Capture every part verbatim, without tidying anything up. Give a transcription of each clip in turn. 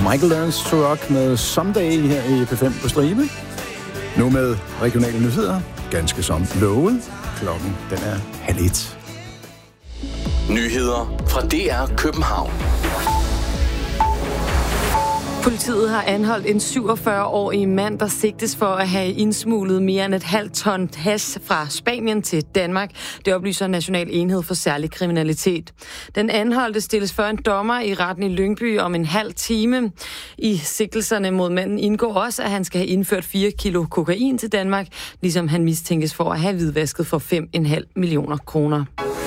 Michael Learns to Rock med Someday her i P fem på stribe. Nu med regionale nyheder, ganske som lovet. Klokken den er halv et. Nyheder fra D R København. Politiet har anholdt en syvogfyrre-årig mand, der sigtes for at have indsmuglet mere end et halvt ton hash fra Spanien til Danmark. Det oplyser National Enhed for Særlig Kriminalitet. Den anholdte stilles for en dommer i retten i Lyngby om en halv time. I sigtelserne mod manden indgår også, at han skal have indført fire kilo kokain til Danmark, ligesom han mistænkes for at have hvidvasket for fem komma fem millioner kroner.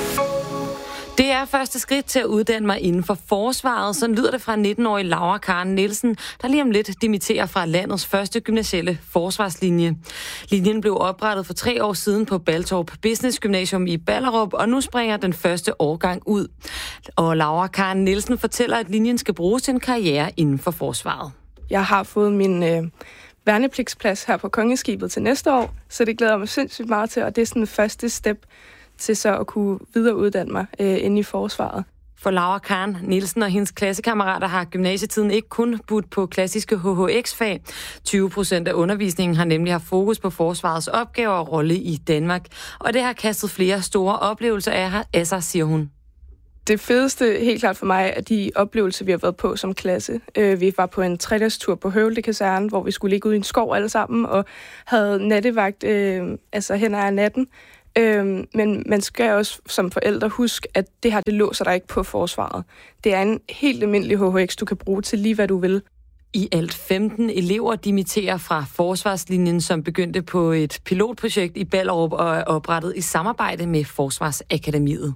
Det er første skridt til at uddanne mig inden for forsvaret. Så lyder det fra nitten-årige Laura Karen Nielsen, der lige om lidt dimitterer fra landets første gymnasielle forsvarslinje. Linjen blev oprettet for tre år siden på Baltorp Business Gymnasium i Ballerup, og nu springer den første årgang ud. Og Laura Karen Nielsen fortæller, at linjen skal bruges til en karriere inden for forsvaret. Jeg har fået min øh, værnepligtsplads her på Kongeskibet til næste år, så det glæder mig sindssygt meget til, og det er sådan den første step til så at kunne videreuddanne mig øh, inde i forsvaret. For Laura Karen Nielsen og hendes klassekammerater har gymnasietiden ikke kun budt på klassiske H H X-fag. tyve procent af undervisningen har nemlig haft fokus på forsvarets opgaver og rolle i Danmark. Og det har kastet flere store oplevelser af sig, siger hun. Det fedeste helt klart for mig er de oplevelser, vi har været på som klasse. Vi var på en tredagstur på Høvelde Kaserne, hvor vi skulle ligge ude i en skov alle sammen og havde nattevagt øh, altså hen ad natten. Øhm, men man skal også som forældre huske, at det her, det låser dig ikke på forsvaret. Det er en helt almindelig H H X, du kan bruge til lige, hvad du vil. I alt femten elever dimitterer fra forsvarslinjen, som begyndte på et pilotprojekt i Ballerup og er oprettet i samarbejde med Forsvarsakademiet.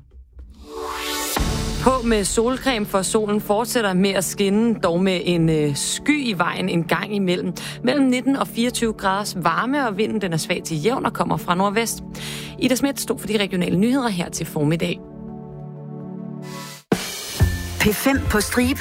På med solcreme, for solen fortsætter med at skinne, dog med en øh, sky i vejen en gang imellem. Mellem nitten og fireogtyve graders varme, og vinden den er svag til jævn og kommer fra nordvest. Ida Schmidt stod for de regionale nyheder her til formiddag. P fem på stribe.